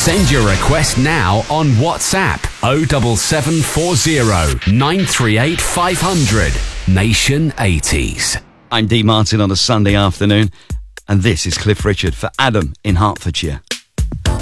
Send your request now on WhatsApp 07740 938 500. Nation 80s. I'm Dee Martin on a Sunday afternoon, and this is Cliff Richard for Adam in Hertfordshire.